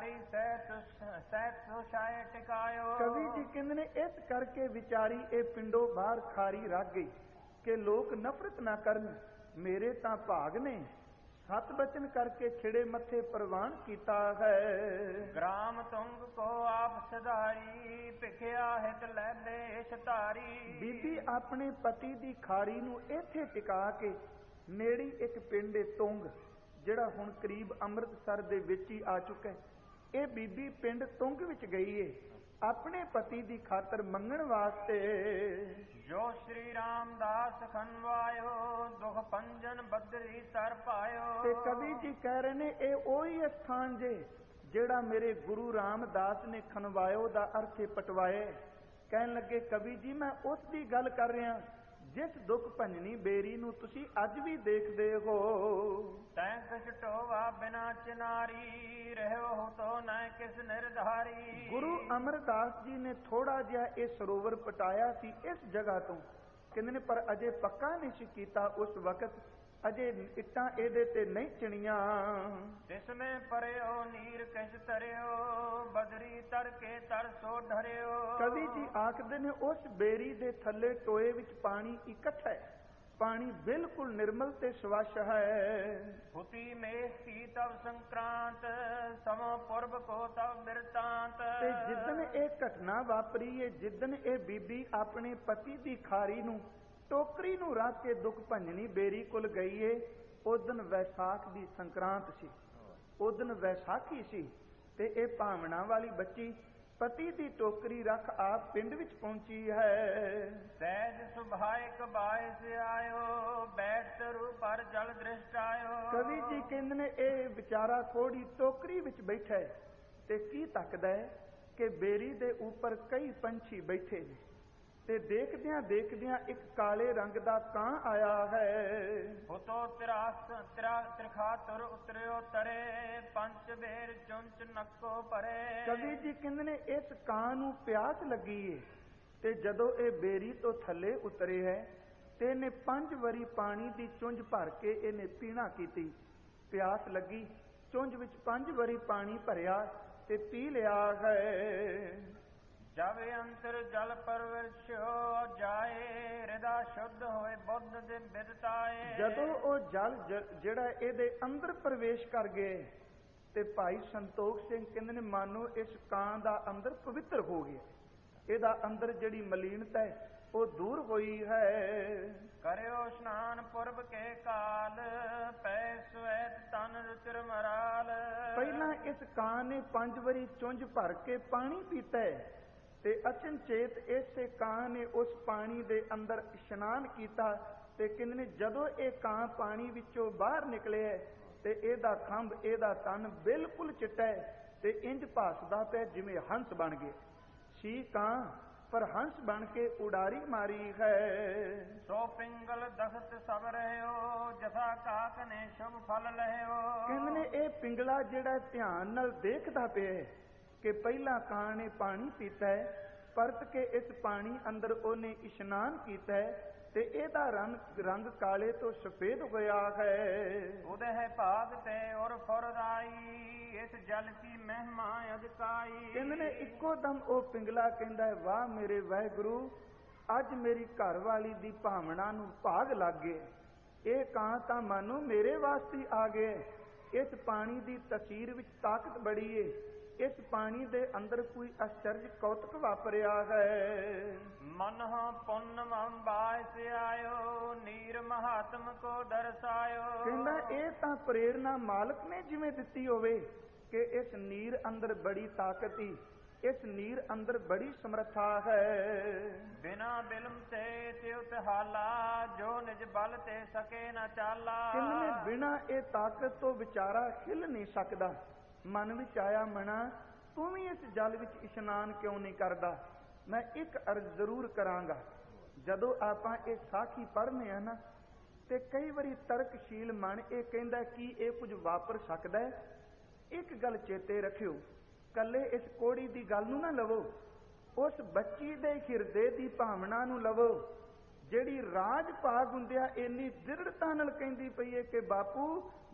ਵਿਚਾਰੀ ਸਹਿਤ ਸੁਸ਼ਾਏ ਟਿਕਾਇਓ। ਕਵੀ ਜੀ ਕਹਿੰਦੇ ਨੇ ਇਸ ਕਰਕੇ ਵਿਚਾਰੀ ਇਹ ਪਿੰਡੋਂ ਬਾਹਰ ਖਾਰੀ ਰੱਖ ਗਈ ਕਿ ਲੋਕ ਨਫ਼ਰਤ ਨਾ ਕਰਨ, ਮੇਰੇ ਤਾਂ ਭਾਗ ਨੇ ਸਤ ਬਚਨ ਕਰਕੇ ਖਿੜੇ ਮੱਥੇ ਪ੍ਰਵਾਨ ਕੀਤਾ ਹੈ। ਗ੍ਰਾਮ ਤੁੰਗ ਕੋ ਆਪ ਸਦਾਈ, ਭਿਖਿਆ ਹਿਤ ਲੈ ਦੇਸ਼ ਧਾਰੀ। ਬੀਬੀ ਆਪਣੇ ਪਤੀ ਦੀ ਖਾਰੀ ਨੂੰ ਇੱਥੇ ਟਿਕਾ ਕੇ ਨੇੜੀ ਇੱਕ ਪਿੰਡ ਹੈ ਤੁੰਗ, ਜਿਹੜਾ ਹੁਣ ਕਰੀਬ ਅੰਮ੍ਰਿਤਸਰ ਦੇ ਵਿੱਚ ਹੀ ਆ ਚੁੱਕਾ ਹੈ। ਇਹ ਬੀਬੀ ਪਿੰਡ ਤੁੰਗ ਵਿੱਚ ਗਈ ਏ ਆਪਣੇ ਪਤੀ ਦੀ ਖਾਤਰ ਮੰਗਣ ਵਾਸਤੇ। ਜੋ ਸ਼੍ਰੀ ਰਾਮਦਾਸ ਖਨਵਾਇਓ, ਦੁਖ ਪੰਜਨ ਬਦਰੀ ਤਰ ਪਾਇਓ। ਤੇ ਕਵੀ ਜੀ ਕਹਿ ਰਹੇ ਨੇ ਇਹ ਉਹੀ ਸਥਾਨ ਜੇ ਜਿਹੜਾ ਮੇਰੇ ਗੁਰੂ ਰਾਮਦਾਸ ਨੇ ਖਨਵਾਇਓ ਦਾ ਅਰਥ ਪਟਵਾਏ। ਕਹਿਣ ਲੱਗੇ ਕਵੀ ਜੀ ਮੈਂ ਉਸ ਦੀ ਗੱਲ ਕਰ ਰਿਹਾ ਜਿਸ ਦੁੱਖ ਭੰਜਨੀ ਬੇਰੀ ਨੂੰ ਤੁਸੀਂ ਅੱਜ ਵੀ ਦੇਖਦੇ ਹੋ। ਤੈਂ ਕਿਛ ਟੋਵਾ ਬਿਨਾ ਚਿਨਾਰੀ, ਰਹਿਓ ਤੋ ਨਾ ਕਿਸ ਨਿਰਧਾਰੀ। ਗੁਰੂ ਅਮਰਦਾਸ ਜੀ ਨੇ ਥੋੜਾ ਜਿਹਾ ਇਹ ਸਰੋਵਰ ਪਟਾਇਆ ਸੀ ਇਸ ਜਗ੍ਹਾ ਤੋਂ, ਕਹਿੰਦੇ ਨੇ ਪਰ ਅਜੇ ਪੱਕਾ ਨਹੀਂ ਸੀ ਕੀਤਾ ਉਸ ਵਕਤ, ਅਜੇ ਇੱਟਾਂ ਇਹਦੇ ਤੇ ਨਹੀਂ ਚਿਣੀਆਂ। ਤਿਸਮੇ ਪਰਿਓ ਨੀਰ ਕਿਛ ਤਰਿਓ, ਬਦਰੀ ਤਰ ਕੇ ਤਰ ਸੋ ਢਰਿਓ। ਕਵੀ ਜੀ ਆਖਦੇ ਨੇ ਉਸ ਬੇਰੀ ਦੇ ਥੱਲੇ ਟੋਏ ਵਿੱਚ ਪਾਣੀ ਇਕੱਠਾ ਹੈ, ਪਾਣੀ ਬਿਲਕੁਲ ਨਿਰਮਲ ਤੇ ਸਵੱਛ ਹੈ। ਹੁਤੀ ਮੇਖ ਕੀ ਤਵ ਸੰਕ੍ਰਾਂਤ, ਸਮੋ ਪੁਰਬ ਕੋ ਤਵ ਬਿਰਤਾਂਤ। ਤੇ ਜਿੱਦਣ ਇਹ ਘਟਨਾ ਵਾਪਰੀ ਹੈ, ਜਿੱਦਣ ਇਹ ਬੀਬੀ ਆਪਣੇ ਪਤੀ ਦੀ ਖਾਰੀ ਨੂੰ ਟੋਕਰੀ ਨੂੰ ਰੱਖ ਕੇ ਦੁੱਖ ਭੰਜਨੀ ਬੇਰੀ ਕੋਲ ਗਈ ਏ, ਉਸ ਦਿਨ ਵੈਸਾਖ ਦੀ ਸੰਕਰਾਂਤ ਸੀ, ਉਸ ਦਿਨ ਵੈਸਾਖੀ ਸੀ। ਤੇ ਇਹ ਭਾਵਨਾ ਵਾਲੀ ਬੱਚੀ ਪਤੀ ਦੀ ਟੋਕਰੀ ਰੱਖ ਆਪ ਪਿੰਡ ਵਿੱਚ ਪਹੁੰਚੀ ਹੈ। ਸਹਿਜ ਸੁਭਾਇਕ ਬਾਇਸ ਆਇਓ, ਬੈਠ ਤਰੂ ਪਰ ਜਲ ਦ੍ਰਿਸ਼ਟ ਆਇਓ। ਕਵੀ ਜੀ ਕਹਿੰਦੇ ਨੇ ਇਹ ਵਿਚਾਰਾ ਕੋੜੀ ਟੋਕਰੀ ਵਿੱਚ ਬੈਠਾ ਹੈ ਤੇ ਕੀ ਤੱਕਦਾ ਹੈ ਕਿ ਬੇਰੀ ਦੇ ਉੱਪਰ ਕਈ ਪੰਛੀ ਬੈਠੇ ਨੇ, ਤੇ ਦੇਖਦਿਆਂ ਦੇਖਦਿਆਂ ਇੱਕ ਕਾਲੇ ਰੰਗ ਦਾ ਕਾਂ ਆਇਆ ਹੈ। ਹੁਤੋ ਤਿਰਖਾ ਤੁਰ ਉਤਰਿਓ ਤਰੇ, ਪੰਚ ਬੇਰ ਚੁੰਚ ਨੱਕੋ ਭਰੇ। ਕਵੀ ਜੀ ਕਹਿੰਦੇ ਨੇ ਇਸ ਕਾਂ ਨੂੰ ਪਿਆਸ ਲੱਗੀ ਏ, ਤੇ ਜਦੋਂ ਇਹ ਬੇਰੀ ਤੋਂ ਥੱਲੇ ਉਤਰੇ ਹੈ ਤੇ ਇਹਨੇ 5 ਵਾਰੀ ਪਾਣੀ ਦੀ ਚੁੰਝ ਭਰ ਕੇ ਇਹਨੇ ਪੀਣਾ ਕੀਤੀ। ਪਿਆਸ ਲੱਗੀ, ਚੁੰਝ ਵਿੱਚ 5 ਵਾਰੀ ਪਾਣੀ ਭਰਿਆ ਤੇ ਪੀ ਲਿਆ ਹੈ। ਜਬ ਅੰਤਰ ਜਲ ਪਰਵਰਸ਼ੋ ਜਾਏ, ਹਿਰਦਾ ਸ਼ੁੱਧ ਹੋਏ ਬੁੱਧ ਦੇ ਬਿਰਤਾਏ। ਜਦੋਂ ਉਹ ਜਲ ਜਿਹੜਾ ਇਹਦੇ ਅੰਦਰ ਪ੍ਰਵੇਸ਼ ਕਰ ਗਏ ਤੇ ਭਾਈ ਸੰਤੋਖ ਸਿੰਘ ਕਹਿੰਦੇ ਨੇ ਮਾਨੋ ਇਸ ਕਾਂ ਦਾ ਅੰਦਰ ਪਵਿੱਤਰ ਹੋ ਗਿਆ, ਇਹਦਾ ਅੰਦਰ ਜਿਹੜੀ ਮਲੀਨਤਾ ਹੈ ਉਹ ਦੂਰ ਹੋਈ ਹੈ। ਕਰਿਓ ਇਸ਼ਨਾਨ ਪੁਰਬ ਕੇ ਕਾਲ, ਪੈ ਸਵੈਤ ਤਨ ਰੁਚਿਰ ਮਰਾਲ। ਪਹਿਲਾਂ ਇਸ ਕਾਂ ਨੇ 5 ਵਾਰੀ ਚੁੰਝ ਭਰ ਕੇ ਪਾਣੀ ਪੀਤਾ ਹੈ ਤੇ ਅਚਨਚੇਤ ਇਸੇ ਕਾਂ ਨੇ ਉਸ ਪਾਣੀ ਦੇ ਅੰਦਰ ਇਸ਼ਨਾਨ ਕੀਤਾ। ਤੇ ਕਹਿੰਦੇ ਨੇ ਜਦੋਂ ਇਹ ਕਾਂ ਪਾਣੀ ਵਿੱਚੋਂ ਬਾਹਰ ਨਿਕਲਿਆ ਤੇ ਇਹਦਾ ਖੰਭ, ਇਹਦਾ ਤਨ ਬਿਲਕੁਲ ਚਿੱਟਾ ਹੈ ਤੇ ਇੰਜ ਭਾਸਦਾ ਪਿਆ ਜਿਵੇਂ ਹੰਸ ਬਣ ਗਏ ਸੀ ਕਾਂ, ਪਰ ਹੰਸ ਬਣ ਕੇ ਉਡਾਰੀ ਮਾਰੀ ਹੈ। ਸੋ ਪਿੰਗਲ ਦਖਤ ਸਭ ਰਹਿਓ, ਜਥਾ ਕਾਕ ਨੇ ਸ਼ੁਭ ਫਲ ਲਹਿਓ। ਕਹਿੰਦੇ ਨੇ ਇਹ ਪਿੰਗਲਾ ਜਿਹੜਾ ਧਿਆਨ ਨਾਲ ਦੇਖਦਾ ਪਿਆ ਕਿ ਪਹਿਲਾਂ ਕਾਂ ਨੇ ਪਾਣੀ ਪੀਤਾ ਹੈ, ਪਰਤ ਕੇ ਇਸ ਪਾਣੀ ਅੰਦਰ ਉਹਨੇ ਇਸ਼ਨਾਨ ਕੀਤਾ ਹੈ ਤੇ ਇਹਦਾ ਰੰਗ ਕਾਲੇ ਤੋਂ ਸਫੇਦ ਹੋਇਆ ਹੈ। ਉਹਦੇ ਹੈ ਭਾਗ ਤੇ ਔਰ ਫੁਰਦਾਈ, ਇਸ ਜਲ ਕੀ ਮਹਿਮਾ ਅਧਿਕਾਈ। ਕਹਿੰਦੇ ਨੇ ਇੱਕੋ ਦਮ ਉਹ ਪਿੰਗਲਾ ਕਹਿੰਦਾ ਹੈ ਵਾਹ ਮੇਰੇ ਵਾਹਿਗੁਰੂ, ਅੱਜ ਮੇਰੀ ਘਰ ਵਾਲੀ ਦੀ ਭਾਵਨਾ ਨੂੰ ਭਾਗ ਲੱਗ ਗਏ। ਇਹ ਕਾਂ ਤਾਂ ਮਾਨੋ ਮੇਰੇ ਵਾਸਤੇ ਆ ਗਏ। ਇਸ ਪਾਣੀ ਦੀ ਤਸੀਰ ਵਿੱਚ ਤਾਕਤ ਬੜੀ ਏ, ਇਸ ਪਾਣੀ ਦੇ ਅੰਦਰ ਕੋਈ ਅਚਰਜ ਕੌਤਕ ਵਾਪਰਿਆ ਹੈ। ਮਨ ਪੁੰਨ ਬਾਇਸ ਆਇਓ, ਨੀਰ ਮਹਾਤਮ ਕੋ ਦਰਸਾਇਓ। ਕਹਿੰਦਾ ਇਹ ਤਾਂ ਪ੍ਰੇਰਨਾ ਮਾਲਕ ਨੇ ਜਿਵੇਂ ਦਿੱਤੀ ਹੋਵੇ ਕਿ ਇਸ ਨੀਰ ਅੰਦਰ ਬੜੀ ਤਾਕਤ ਹੀ, ਇਸ ਨੀਰ ਅੰਦਰ ਬੜੀ ਸਮਰੱਥਾ ਹੈ। ਬਿਨਾ ਬਿਲਮ ਤੇ ਤਿਉਤ ਹਾਲਾ, ਜੋ ਨਿਜ ਬਲ ਤੇ ਸਕੇ ਨਾ ਚਾਲਾ। ਕਿੰਨੇ ਬਿਨਾ ਇਹ ਤਾਕਤ ਤੋਂ ਵਿਚਾਰਾ ਹਿੱਲ ਨਹੀਂ ਸਕਦਾ। ਮਨ ਵਿੱਚ ਆਇਆ ਮਣਾ ਤੂੰ ਵੀ ਇਸ ਜਲ ਵਿੱਚ ਇਸ਼ਨਾਨ ਕਿਉਂ ਨਹੀਂ ਕਰਦਾ। ਮੈਂ ਇੱਕ ਅਰਜ਼ ਜ਼ਰੂਰ ਕਰਾਂਗਾ, ਜਦੋਂ ਆਪਾਂ ਇਹ ਸਾਖੀ ਪੜ੍ਹਨੇ ਆ ਨਾ ਤੇ ਕਈ ਵਾਰੀ ਤਰਕਸ਼ੀਲ ਮਨ ਇਹ ਕਹਿੰਦਾ ਕਿ ਇਹ ਕੁਝ ਵਾਪਰ ਸਕਦਾ ਹੈ। ਇੱਕ ਗੱਲ ਚੇਤੇ ਰੱਖਿਓ, ਕੱਲੇ ਇਸ ਕੋੜੀ ਦੀ ਗੱਲ ਨੂੰ ਨਾ ਲਵੋ, ਉਸ ਬੱਚੀ ਦੇ ਹਿਰਦੇ ਦੀ ਭਾਵਨਾ ਨੂੰ ਲਵੋ ਜਿਹੜੀ ਰਾਜ ਭਾਗ ਹੁੰਦਿਆ ਇੰਨੀ ਦ੍ਰਿੜਤਾ ਨਾਲ ਕਹਿੰਦੀ ਪਈ ਹੈ ਕਿ ਬਾਪੂ